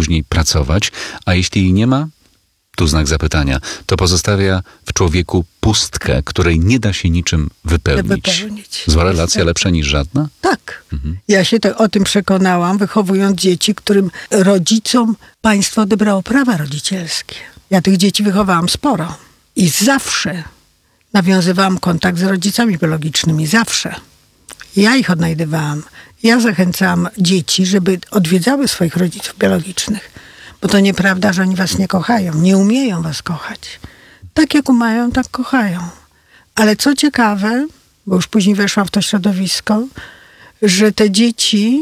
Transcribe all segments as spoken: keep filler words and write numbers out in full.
później pracować, a jeśli jej nie ma, tu znak zapytania, to pozostawia w człowieku pustkę, której nie da się niczym wypełnić. wypełnić. Zła relacja lepsza niż żadna? Tak. Mhm. Ja się to, o tym przekonałam, wychowując dzieci, którym rodzicom państwo odebrało prawa rodzicielskie. Ja tych dzieci wychowałam sporo. I zawsze nawiązywałam kontakt z rodzicami biologicznymi. Zawsze. Ja ich odnajdywałam. Ja zachęcałam dzieci, żeby odwiedzały swoich rodziców biologicznych. Bo to nieprawda, że oni was nie kochają. Nie umieją was kochać. Tak jak umają, tak kochają. Ale co ciekawe, bo już później weszłam w to środowisko, że te dzieci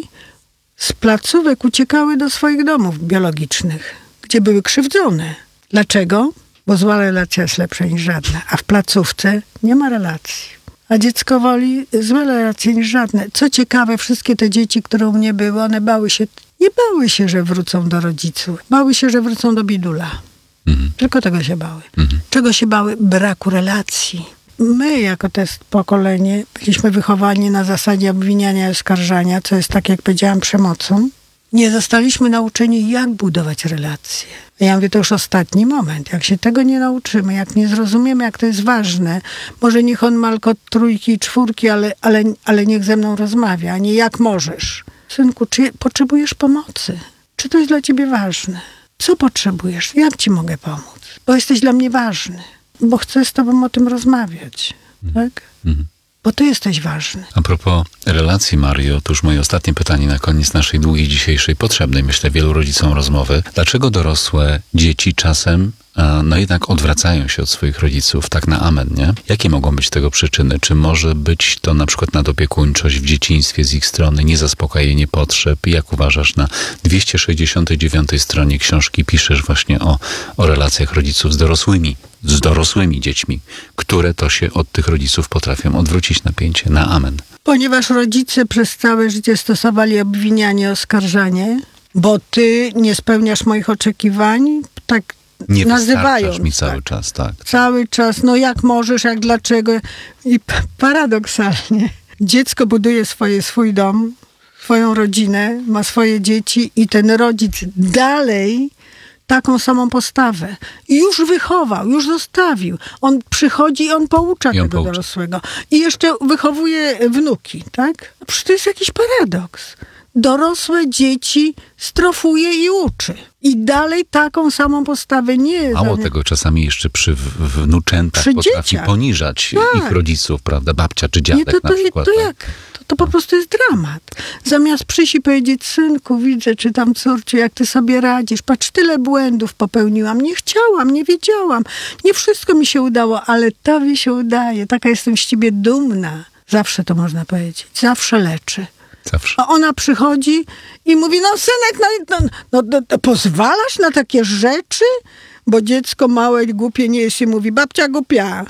z placówek uciekały do swoich domów biologicznych, gdzie były krzywdzone. Dlaczego? Bo zła relacja jest lepsza niż żadna. A w placówce nie ma relacji. A dziecko woli złe relacje niż żadne. Co ciekawe, wszystkie te dzieci, które u mnie były, one bały się, nie bały się, że wrócą do rodziców. Bały się, że wrócą do bidula. Mhm. Tylko tego się bały. Mhm. Czego się bały? Braku relacji. My, jako to pokolenie, byliśmy wychowani na zasadzie obwiniania i oskarżania, co jest, tak jak powiedziałam, przemocą. Nie zostaliśmy nauczeni, jak budować relacje. Ja mówię, to już ostatni moment. Jak się tego nie nauczymy, jak nie zrozumiemy, jak to jest ważne, może niech on ma tylko trójki i czwórki, ale, ale, ale niech ze mną rozmawia, a nie jak możesz. Synku, czy potrzebujesz pomocy? Czy to jest dla ciebie ważne? Co potrzebujesz? Jak ci mogę pomóc? Bo jesteś dla mnie ważny. Bo chcę z tobą o tym rozmawiać. Tak? Mhm. Bo ty jesteś ważny. A propos relacji, Mario, to już moje ostatnie pytanie na koniec naszej długiej dzisiejszej, potrzebnej, myślę, wielu rodzicom rozmowy. Dlaczego dorosłe dzieci czasem no jednak odwracają się od swoich rodziców, tak na amen, nie? Jakie mogą być tego przyczyny? Czy może być to na przykład nadopiekuńczość w dzieciństwie z ich strony, niezaspokajanie potrzeb? Jak uważasz, na dwieście sześćdziesiątej dziewiątej stronie książki piszesz właśnie o, o relacjach rodziców z dorosłymi, z dorosłymi dziećmi, które to się od tych rodziców potrafią odwrócić napięcie na amen. Ponieważ rodzice przez całe życie stosowali obwinianie, oskarżanie, bo ty nie spełniasz moich oczekiwań, tak nie nazywają mi cały tak. czas, tak. Cały czas, no jak możesz, jak dlaczego. I p- paradoksalnie dziecko buduje swoje, swój dom, swoją rodzinę, ma swoje dzieci i ten rodzic dalej taką samą postawę. I już wychował, już zostawił. On przychodzi i on poucza I on tego poucza. dorosłego. I jeszcze wychowuje wnuki, tak? Przecież to jest jakiś paradoks. Dorosłe dzieci strofuje i uczy. I dalej taką samą postawę nie... Mało za... tego, czasami jeszcze przy w- wnuczętach Przy potrafi dzieciach. poniżać Tak. ich rodziców, prawda? Babcia czy dziadek Nie, to, to, na przykład. to tak? jak? To, to po prostu jest dramat. Zamiast przyjść i powiedzieć, synku, widzę, czy tam córciu, jak ty sobie radzisz. Patrz, tyle błędów popełniłam. Nie chciałam, nie wiedziałam. Nie wszystko mi się udało, ale tobie się udaje. Taka jestem z ciebie dumna. Zawsze to można powiedzieć. Zawsze leczy. Zawsze. A ona przychodzi i mówi, no synek, no, no, no, no, no pozwalasz na takie rzeczy? Bo dziecko małe i głupie nie jest i mówi, babcia głupia.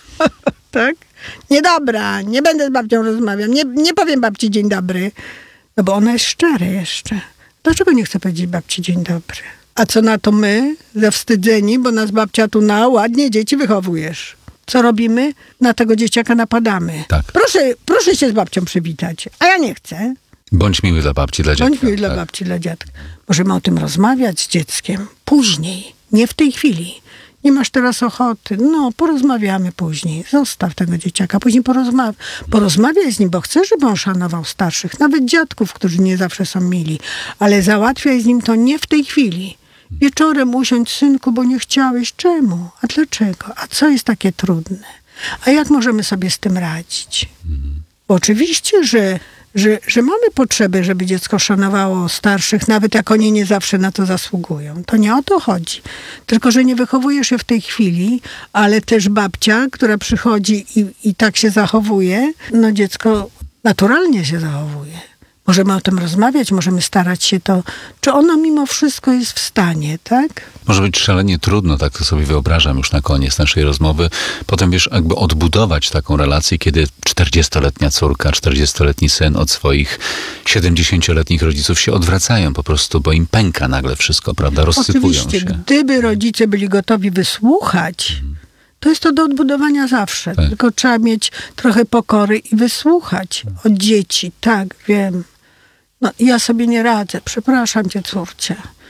Tak? Niedobra, nie będę z babcią rozmawiał, nie, nie powiem babci dzień dobry. No bo ona jest szczera jeszcze. Dlaczego nie chce powiedzieć babci dzień dobry? A co na to my, zawstydzeni, bo nas babcia tu na ładnie dzieci wychowujesz. Co robimy? Na tego dzieciaka napadamy. Tak. Proszę, proszę się z babcią przywitać. A ja nie chcę. Bądź miły dla babci, dla dziadka. Bądź miły dla tak. babci, dla dziadka. Możemy o tym rozmawiać z dzieckiem później, nie w tej chwili. Nie masz teraz ochoty. No, porozmawiamy później. Zostaw tego dzieciaka. Później porozmawiaj. Porozmawiaj z nim, bo chcę, żeby on szanował starszych. Nawet dziadków, którzy nie zawsze są mili. Ale załatwiaj z nim to nie w tej chwili. Wieczorem usiądź, synku, bo nie chciałeś. Czemu? A dlaczego? A co jest takie trudne? A jak możemy sobie z tym radzić? Bo oczywiście, że, że, że mamy potrzebę, żeby dziecko szanowało starszych, nawet jak oni nie zawsze na to zasługują. To nie o to chodzi. Tylko, że nie wychowujesz je w tej chwili, ale też babcia, która przychodzi i, i tak się zachowuje, no dziecko naturalnie się zachowuje. Możemy o tym rozmawiać, możemy starać się to, czy ono mimo wszystko jest w stanie, tak? Może być szalenie trudno, tak to sobie wyobrażam już na koniec naszej rozmowy. Potem, wiesz, jakby odbudować taką relację, kiedy czterdziestoletnia córka, czterdziestoletni syn od swoich siedemdziesięcioletnich rodziców się odwracają po prostu, bo im pęka nagle wszystko, prawda? Rozsypują Oczywiście, się. gdyby rodzice byli gotowi wysłuchać, to jest to do odbudowania zawsze. Tak. Tylko trzeba mieć trochę pokory i wysłuchać od dzieci. Tak, wiem. No, ja sobie nie radzę. Przepraszam cię, córcie.